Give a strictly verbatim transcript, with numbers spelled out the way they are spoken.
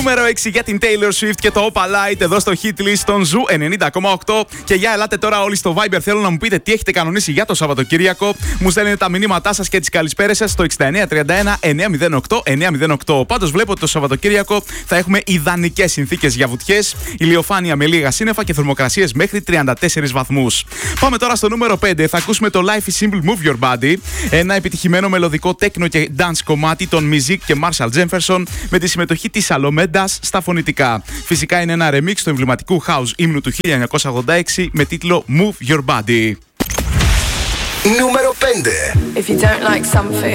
Νούμερο έξι για την Taylor Swift και το Opa Light εδώ στο hit list των Ζου ενενήντα κόμμα οκτώ. Και για ελάτε τώρα όλοι στο Viber. Θέλω να μου πείτε τι έχετε κανονίσει για το Σαββατοκύριακο. Μου στέλνετε τα μηνύματά σας και τις καλησπέρες σας στο εξήντα εννέα τριάντα ένα εννιακόσια οκτώ εννιακόσια οκτώ. Πάντως βλέπω ότι το Σαββατοκύριακο θα έχουμε ιδανικές συνθήκες για βουτιές, ηλιοφάνεια με λίγα σύννεφα και θερμοκρασίες μέχρι τριάντα τέσσερις βαθμούς. Πάμε τώρα στο νούμερο πέντε. Θα ακούσουμε το Life is Simple Move Your Body. Ένα επιτυχημένο μελωδικό techno και dance κομμάτι των Mizik και Marshall Jefferson με τη συμμετοχή της Αλομέντας στα φωνητικά. Φυσικά είναι ένα remix του εμβληματικού house ύμνου του χίλια εννιακόσια ογδόντα έξι με τίτλο Move Your Body. Νούμερο πέντε. If you don't like something